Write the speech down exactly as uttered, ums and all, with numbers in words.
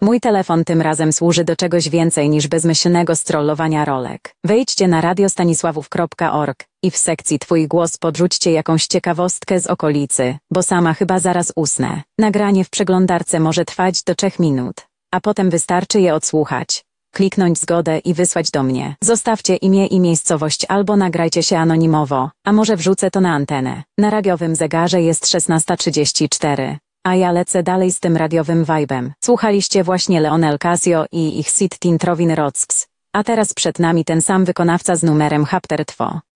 Mój telefon tym razem służy do czegoś więcej niż bezmyślnego strollowania rolek. Wejdźcie na radiostanisławów kropka org i w sekcji Twój głos podrzućcie jakąś ciekawostkę z okolicy, bo sama chyba zaraz usnę. Nagranie w przeglądarce może trwać do trzech minut, a potem wystarczy je odsłuchać, kliknąć zgodę i wysłać do mnie. Zostawcie imię i miejscowość albo nagrajcie się anonimowo, a może wrzucę to na antenę. Na radiowym zegarze jest szesnasta trzydzieści cztery. A ja lecę dalej z tym radiowym vibe'em. Słuchaliście właśnie Leonel Casio i ich Sit Tintrovin Rocks. A teraz przed nami ten sam wykonawca z numerem Hapter Two.